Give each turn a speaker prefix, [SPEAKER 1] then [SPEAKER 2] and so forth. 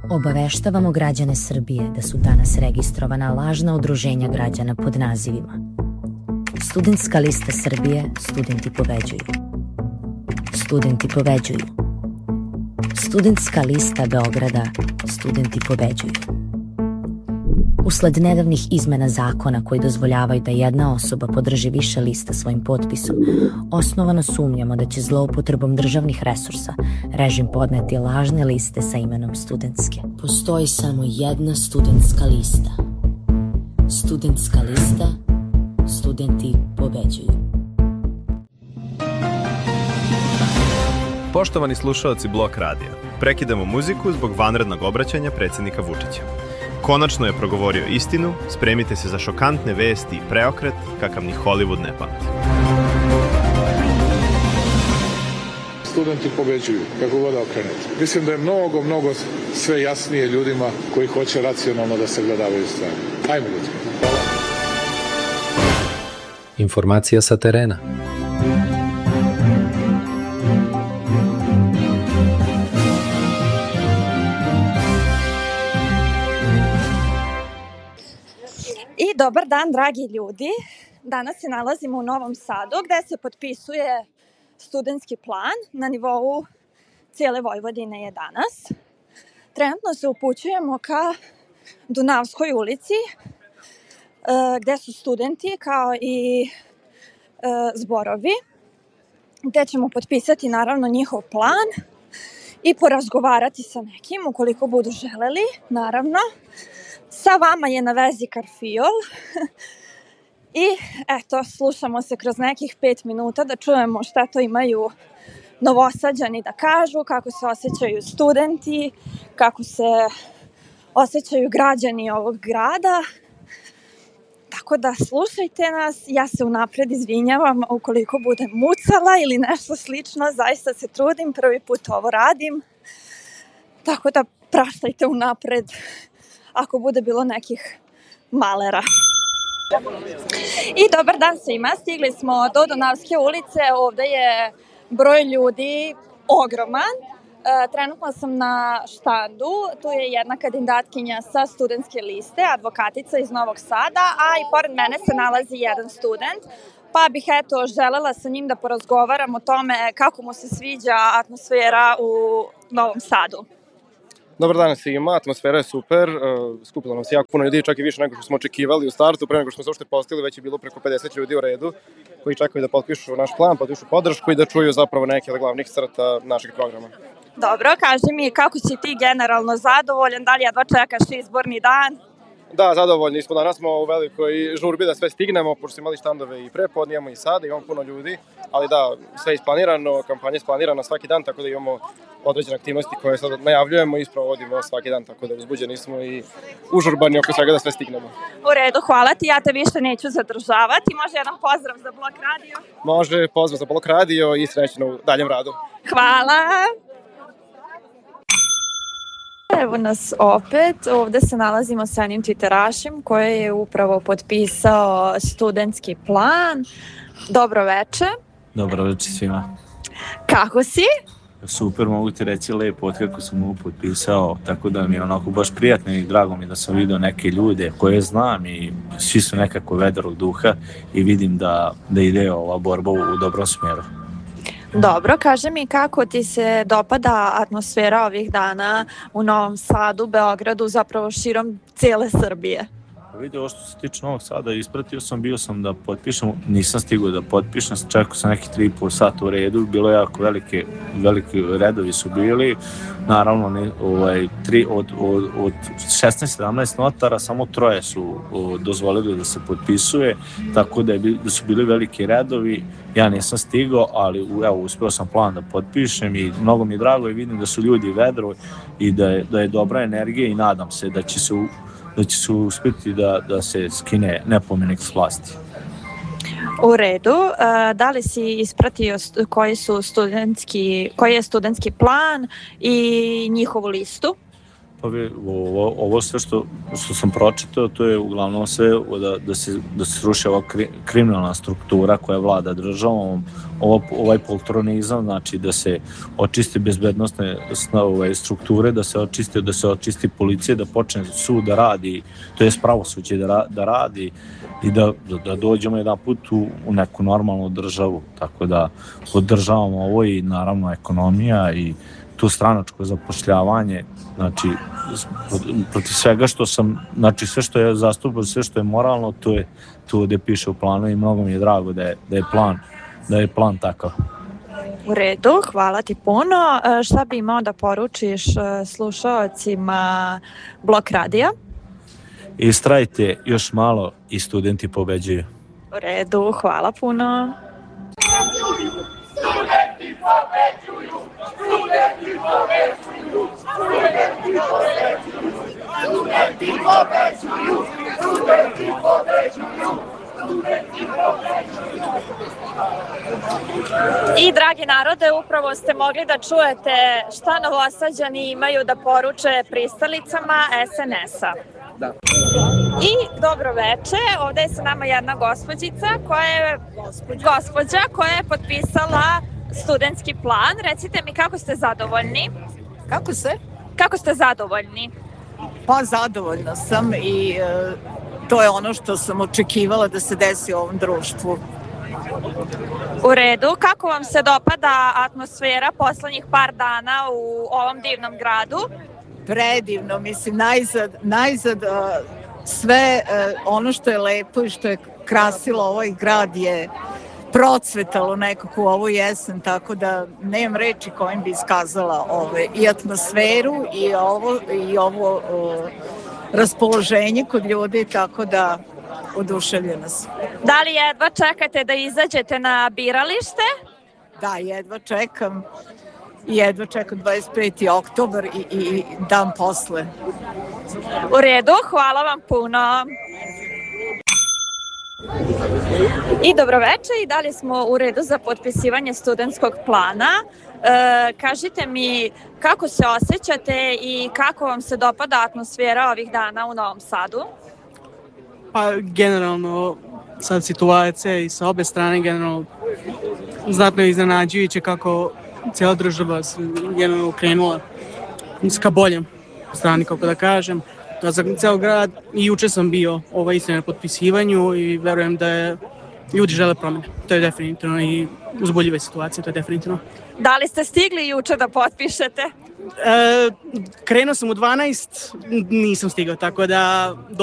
[SPEAKER 1] Obaveštavamo građane Srbije da su danas registrovana lažna udruženja građana pod nazivima Studentska lista Srbije, studenti pobeđuju. Studenti pobeđuju. Studentska lista Beograda, studenti pobeđuju. Usled nedavnih izmena zakona koji dozvoljavaju da jedna osoba podrži više lista svojim potpisom, osnovano sumnjamo da će zloupotrebom državnih resursa režim podneti lažne liste sa imenom studentske. Postoji samo jedna studentska lista. Studentska lista, studenti pobeđuju.
[SPEAKER 2] Poštovani slušaoci Blok radija, prekidamo muziku zbog vanrednog obraćanja predsjednika Vučića. Konačno je progovorio istinu, spremite se za šokantne vesti i preokret kakav ni Hollywood ne pamti.
[SPEAKER 3] Studenti pobeđuju, kako god okrenete. Mislim da je mnogo sve jasnije ljudima koji hoće racionalno da sagledavaju stvari. Ajmo ljudi. Hvala.
[SPEAKER 4] Informacija sa terena.
[SPEAKER 5] I dobar dan, dragi ljudi. Danas se nalazimo u Novom Sadu gde se potpisuje studentski plan. Na nivou cijele Vojvodine je danas. Trenutno se upućujemo ka Dunavskoj ulici gde su studenti kao i zborovi, gde ćemo potpisati naravno njihov plan i porazgovarati sa nekim ukoliko budu želeli, naravno. Sa vama je na vezi Karfiol i eto, slušamo se kroz nekih 5 minuta da čujemo šta to imaju Novosađani da kažu, kako se osjećaju studenti, kako se osjećaju građani ovog grada. Tako da slušajte nas, ja se unapred izvinjavam ukoliko budem mucala ili nešto slično, zaista se trudim, prvi put ovo radim, tako da praštajte unapred ako bude bilo nekih malera. I dobar dan svima, stigli smo do Dunavske ulice, ovde je broj ljudi ogroman. Trenutno sam na štandu, tu je jedna kandidatkinja sa studentske liste, advokatica iz Novog Sada, a i pored mene se nalazi jedan student, pa bih eto želela sa njim da porazgovaram o tome kako mu se sviđa atmosfera u Novom Sadu.
[SPEAKER 6] Dobar dan svima, atmosfera je super, skupilo nam se jako puno ljudi, čak i više nego što smo očekivali u startu, pre nego što smo se uopšte postigli, već je bilo preko 50 ljudi u redu koji čekaju da potpišu naš plan, potpišu podršku i da čuju zapravo neke od glavnih crta našeg programa.
[SPEAKER 5] Dobro, kaži mi kako si ti generalno zadovoljan, da li jedva čekaš izborni dan?
[SPEAKER 6] Da, zadovoljni smo, danas smo u velikoj žurbi da sve stignemo, pošto smo imali štandove i prepodne, imamo i sada, imamo puno ljudi, ali da, sve je isplanirano, kampanja je isplanirana svaki dan, tako da imamo određene aktivnosti koje sad najavljujemo i sprovodimo svaki dan, tako da uzbuđeni smo i užurbani oko svega da sve stignemo.
[SPEAKER 5] U redu, hvala ti, ja te više neću zadržavati, može jedan pozdrav za Blok radio?
[SPEAKER 6] Može, pozdrav za Blok radio i srećno u daljem radu.
[SPEAKER 5] Hvala! Evo nas opet, ovde se nalazimo sa jednim Twitterašem koji je upravo potpisao studentski plan. Dobro veče.
[SPEAKER 7] Dobro veče svima.
[SPEAKER 5] Kako si?
[SPEAKER 7] Super, mogu ti reći lepo od kako sam ovo potpisao, tako da mi je onako baš prijatno i drago mi da sam vidio neke ljude koje znam i svi su nekako vedrog duha i vidim da ide ova borba u dobrom smjeru.
[SPEAKER 5] Dobro, kaži mi kako ti se dopada atmosfera ovih dana u Novom Sadu, Beogradu, zapravo širom cijele Srbije?
[SPEAKER 7] Vidio što se tiče Novog Sada, ispratio sam, bio sam da potpišem, nisam stigao da potpišem, čekao sam neki 3,5 sata u redu, bilo jako veliki redovi su bili, naravno od 16-17 notara samo 3 su dozvolili da se potpisuje, tako da su bili veliki redovi, ja nisam stigao, ali evo, uspio sam plan da potpišem i mnogo mi je drago i vidim da su ljudi vedro i da je dobra energija i nadam se da će se uspjeti da se skine nepomenik s vlasti.
[SPEAKER 5] U redu, da li si ispratio koji je studentski plan i njihovu listu?
[SPEAKER 7] Pa ovo sve što sam pročitao, to je uglavnom sve da se sruši ova kriminalna struktura koja vlada državom, ovaj poltronizam, znači da se očisti bezbednostne strukture, da se očisti policija, da počne sud da radi, to je pravosuđe da radi i da dođemo jedan put u neku normalnu državu. Tako da podržavamo ovo i naravno ekonomija i tu stranačko zapošljavanje, znači protiv svega što sam, znači sve što je zastupao, sve što je moralno, to je tu gde piše u planu i mnogo mi je drago da je plan takav.
[SPEAKER 5] U redu, hvala ti puno. Šta bi imao da poručiš slušaocima Blok radija?
[SPEAKER 7] Istrajte još malo i studenti pobeđuju.
[SPEAKER 5] U redu, hvala puno. Studenti pobeđuju! Studenti pobeđuju! Studenti pobeđuju! Studenti pobeđuju! Studenti pobeđuju! Studenti pobeđuju! I dragi narode, upravo ste mogli da čujete šta Novosađani imaju da poruče pristalicama SNS-a. Da. I dobro veče, ovde je sa nama jedna gospođa koja je potpisala studentski plan. Recite mi kako ste zadovoljni? Kako ste zadovoljni?
[SPEAKER 8] Pa zadovoljna sam i to je ono što sam očekivala da se desi u ovom društvu.
[SPEAKER 5] U redu, kako vam se dopada atmosfera poslednjih par dana u ovom divnom gradu?
[SPEAKER 8] Predivno, mislim, najzad sve ono što je lepo i što je krasilo ovaj grad je procvetalo nekako u ovu jesen, tako da nemam reči kojim bi iskazala i atmosferu i ovo raspoloženje kod ljudi, tako da oduševljena sam.
[SPEAKER 5] Da li jedva čekate da izađete na biralište?
[SPEAKER 8] Da, jedva čekam. Jedva čekam 25. oktobar i dan posle.
[SPEAKER 5] U redu, hvala vam puno. I dobroveče, i dalje smo u redu za potpisivanje studentskog plana. Kažite mi kako se osjećate i kako vam se dopada atmosfera ovih dana u Novom Sadu?
[SPEAKER 9] Pa generalno sad situacija i sa obe strane generalno znatno je iznenađujuće kako cijela država se generalno krenula ka boljem strani, kako da kažem. Za ceo grad i juče sam bio istina na potpisivanju i verujem da ljudi žele promene. To je definitivno i uzboljiva situacija, to je definitivno.
[SPEAKER 5] Da li ste stigli juče da potpišete?
[SPEAKER 9] Krenuo sam u 12, nisam stigao, tako da